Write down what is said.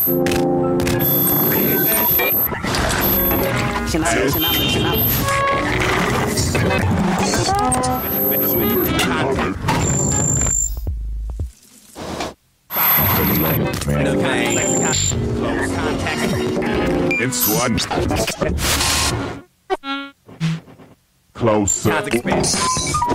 Listen up. Close contact. It's one. Closer. Contact space.